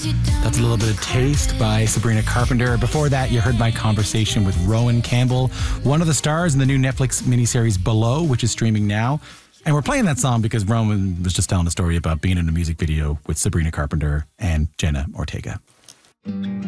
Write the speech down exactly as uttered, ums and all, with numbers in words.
That's a little bit of Taste by Sabrina Carpenter. Before that, you heard my conversation with Rowan Campbell, one of the stars in the new Netflix miniseries Below, which is streaming now. And we're playing that song because Rowan was just telling a story about being in a music video with Sabrina Carpenter and Jenna Ortega.